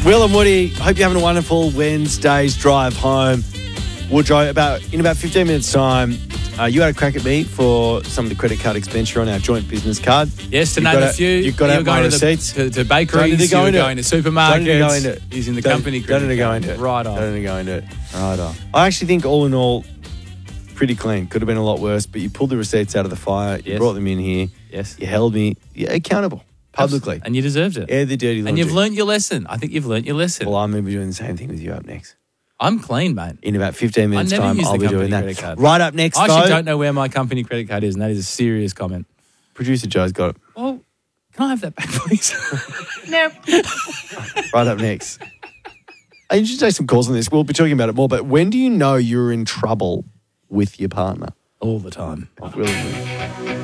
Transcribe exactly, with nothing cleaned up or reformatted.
Will and Woody, hope you're having a wonderful Wednesday's drive home. Woodrow, about in about fifteen minutes' time, uh, you had a crack at me for some of the credit card expenditure on our joint business card. Yes, to You've name got a few. You've got to you have were my going to, the, receipts. to, to Don't need bakeries, to go you were into going it. to Don't need to go into supermarkets, it. using the Don't- company Don't credit need to go card. into it. Right on. Don't need to go into it. Right on. I actually think all in all, pretty clean. Could have been a lot worse, but you pulled the receipts out of the fire. You Yes. brought them in here. Yes. You held me yeah, accountable publicly. And you deserved it. Air the dirty laundry. And you've learnt your lesson. I think you've learnt your lesson. Well, I'm going to be doing the same thing with you up next. I'm clean, mate. In about fifteen minutes' never time, use the I'll be company doing that. credit card. Right up next, I actually though, don't know where my company credit card is, and that is a serious comment. producer Joe's got it. Well, can I have that back, please? No. Right up next. I should take some calls on this. We'll be talking about it more, but when do you know you're in trouble with your partner? All the time. Really?